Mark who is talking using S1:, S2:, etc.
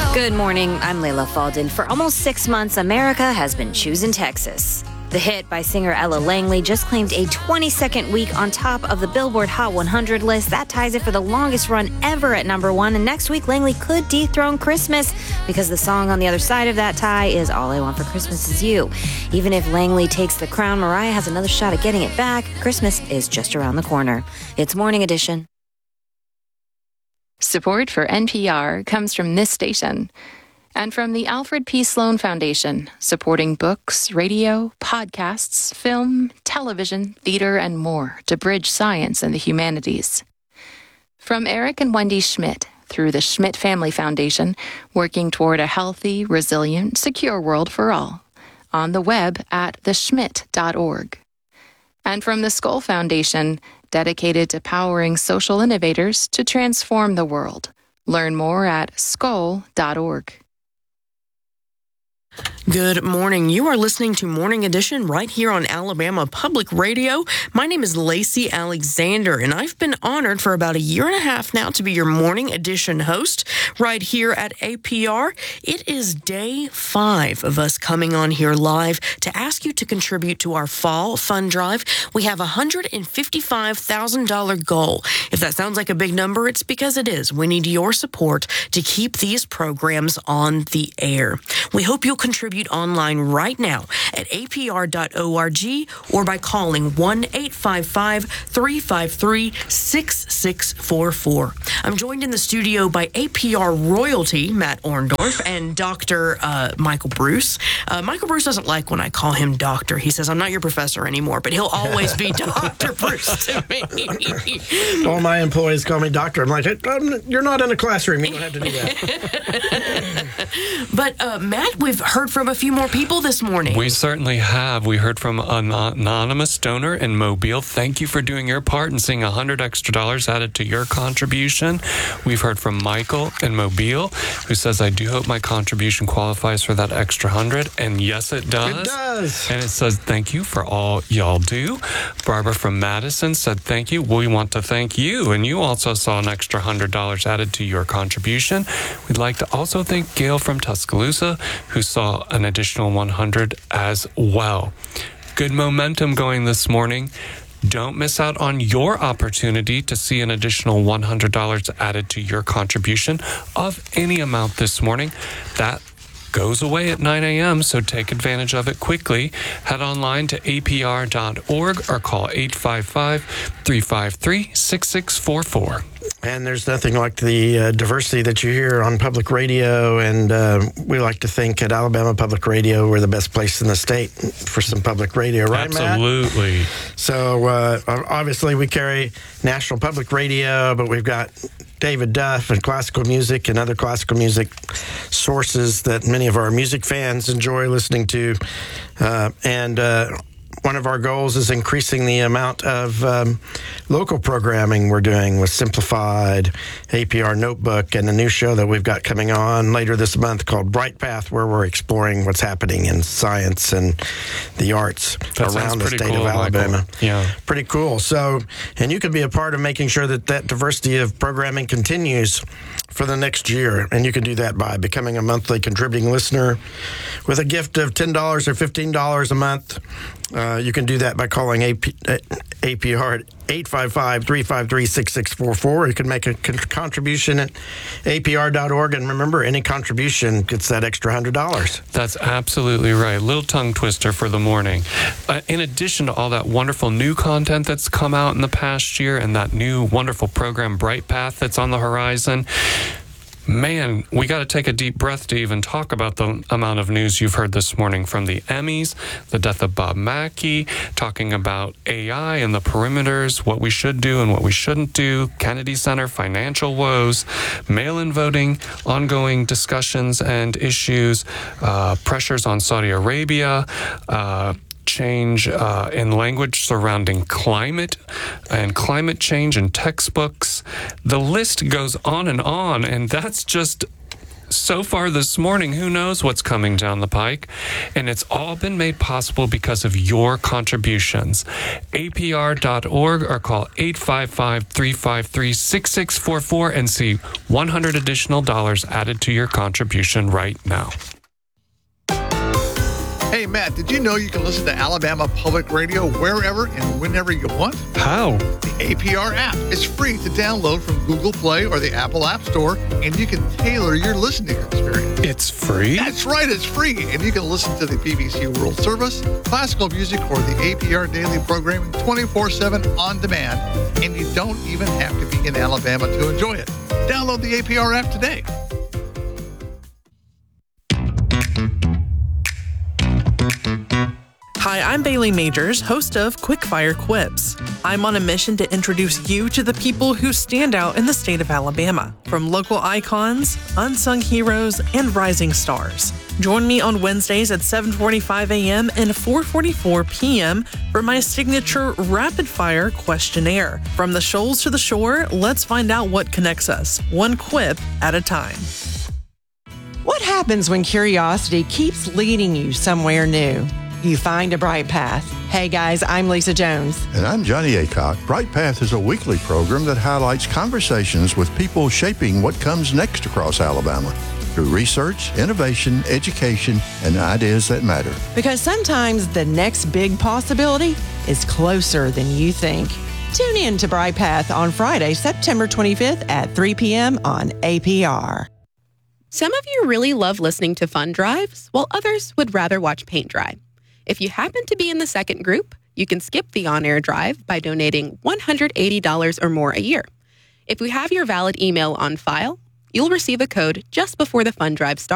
S1: Good morning, I'm Layla Falden. For almost 6 months, America has been choosing Texas. The hit by singer Ella Langley just claimed a 22nd week on top of the Billboard Hot 100 list. That ties it for the longest run ever at number one. And next week, Langley could dethrone Christmas because the song on the other side of that tie is All I Want for Christmas Is You. Even if Langley takes the crown, Mariah has another shot at getting it back. Christmas is just around the corner. It's Morning Edition.
S2: Support for NPR comes from this station and from the Alfred P. Sloan Foundation, supporting books, radio, podcasts, film, television, theater, and more to bridge science and the humanities. From Eric and Wendy Schmidt through the Schmidt Family Foundation, working toward a healthy, resilient, secure world for all. On the web at theschmidt.org. And from the Skoll Foundation, dedicated to powering social innovators to transform the world. Learn more at skoll.org.
S3: Good morning. You are listening to Morning Edition right here on Alabama Public Radio. My name is Lacey Alexander, and I've been honored for about a year and a half now to be your Morning Edition host right here at APR. It is day 5 of us coming on here live to ask you to contribute to our fall fund drive. We have a $155,000 goal. If that sounds like a big number, it's because it is. We need your support to keep these programs on the air. We hope you'll contribute online right now at apr.org or by calling 1-855-353-6644. I'm joined in the studio by APR royalty, Matt Orndorff, and Dr. Michael Bruce. Michael Bruce doesn't like when I call him doctor. He says, I'm not your professor anymore, but he'll always be Dr. Bruce to me.
S4: All my employees call me doctor. I'm like, you're not in a classroom. You don't have to do that.
S3: But, Matt, we've heard from a few more people this morning.
S5: We certainly have. We heard from an anonymous donor in Mobile. Thank you for doing your part and seeing $100 extra added to your contribution. We've heard from Michael in Mobile, who says, I do hope my contribution qualifies for that extra 100. And yes, it does.
S4: It does.
S5: And it says, thank you for all y'all do. Barbara from Madison said, thank you. We want to thank you. And you also saw an extra $100 added to your contribution. We'd like to also thank Gail from Tuscaloosa, who saw an additional 100 as well. Good momentum going this morning. Don't miss out on your opportunity to see an additional $100 added to your contribution of any amount this morning. That goes away at 9 a.m., so take advantage of it quickly. Head online to apr.org or call 855-353-6644.
S4: And there's nothing like the diversity that you hear on public radio, and we like to think at Alabama Public Radio we're the best place in the state for some public radio, right,
S5: Absolutely.
S4: Matt? So obviously we carry National Public Radio, but we've got David Duff and classical music and other classical music sources that many of our music fans enjoy listening to. One of our goals is increasing the amount of local programming we're doing with Simplified, APR Notebook, and a new show that we've got coming on later this month called Bright Path, where we're exploring what's happening in science and the arts around the state of Alabama.
S5: Michael. Yeah.
S4: Pretty cool. So, and you can be a part of making sure that that diversity of programming continues for the next year. And you can do that by becoming a monthly contributing listener with a gift of $10 or $15 a month. You can do that by calling APR at 855-353-6644. You can make a contribution at apr.org. And remember, any contribution gets that extra $100.
S5: That's absolutely right. Little tongue twister for the morning. In addition to all that wonderful new content that's come out in the past year and that new wonderful program, Bright Path, that's on the horizon, man, we got to take a deep breath to even talk about the amount of news you've heard this morning from the Emmys, the death of Bob Mackey, talking about AI and the perimeters, what we should do and what we shouldn't do, Kennedy Center, financial woes, mail-in voting, ongoing discussions and issues, pressures on Saudi Arabia, change in language surrounding climate and climate change in textbooks. The list goes on, and that's just so far this morning, who knows what's coming down the pike? And it's all been made possible because of your contributions. APR.org or call 855-353-6644 and see $100 additional added to your contribution right now.
S6: Hey, Matt, did you know you can listen to Alabama Public Radio wherever and whenever you want?
S5: How?
S6: The APR app. It's free to download from Google Play or the Apple App Store, and you can tailor your listening experience.
S5: It's free?
S6: That's right, it's free. And you can listen to the BBC World Service, classical music, or the APR daily programming 24/7 on demand, and you don't even have to be in Alabama to enjoy it. Download the APR app today.
S7: Hi, I'm Bailey Majors, host of Quickfire Quips. I'm on a mission to introduce you to the people who stand out in the state of Alabama, from local icons, unsung heroes, and rising stars. Join me on Wednesdays at 7:45 a.m. and 4:44 p.m. for my signature rapid-fire questionnaire. From the shoals to the shore, let's find out what connects us, one quip at a time.
S8: What happens when curiosity keeps leading you somewhere new? You find a bright path. Hey guys, I'm Lisa Jones.
S9: And I'm Johnny Aycock. Bright Path is a weekly program that highlights conversations with people shaping what comes next across Alabama through research, innovation, education, and ideas that matter.
S8: Because sometimes the next big possibility is closer than you think. Tune in to Bright Path on Friday, September 25th at 3 p.m. on APR.
S10: Some of you really love listening to fun drives, while others would rather watch paint dry. If you happen to be in the second group, you can skip the on-air drive by donating $180 or more a year. If we have your valid email on file, you'll receive a code just before the fun drive starts.